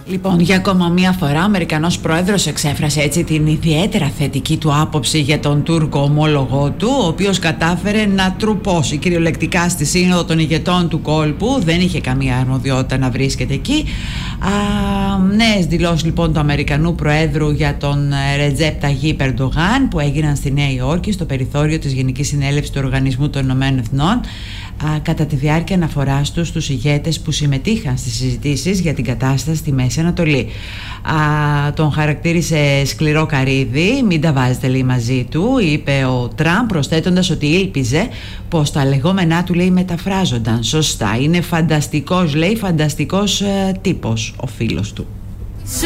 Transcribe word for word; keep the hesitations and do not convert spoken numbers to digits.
Λοιπόν, για ακόμα μία φορά ο Αμερικανός πρόεδρος εξέφρασε έτσι την ιδιαίτερα θετική του άποψη για τον Τούρκο ομόλογό του, ο οποίος κατάφερε να τρουπώσει κυριολεκτικά στη Σύνοδο των ηγετών του κόλπου. Δεν είχε καμία αρμοδιότητα να βρίσκεται εκεί. Α, νέες δηλώσεις λοιπόν του Αμερικανού Προέδρου για τον Ρετζέπ Ταγίπ Ερντογάν που έγιναν στη Νέα Υόρκη στο περιθώριο της Γενικής Συνέλευσης του Οργανισμού των Ηνωμένων Εθνών κατά τη διάρκεια αναφοράς του στους ηγέτες που συμμετείχαν στις συζητήσεις για την κατάσταση στη Μέση Ανατολή. Α, τον χαρακτήρισε σκληρό καρύδι, μην τα βάζετε λέει μαζί του, είπε ο Τραμπ, προσθέτοντας ότι ήλπιζε πως τα λεγόμενά του λέει μεταφράζονταν σωστά. Είναι φανταστικός, λέει, φανταστικός ε, τύπος ο φίλος του.